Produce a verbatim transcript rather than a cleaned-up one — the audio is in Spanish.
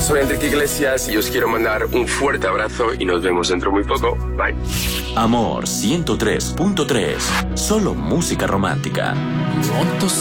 soy Enrique Iglesias y os quiero mandar un fuerte abrazo y nos vemos dentro muy poco. Bye. Amor ciento tres punto tres. Solo música romántica.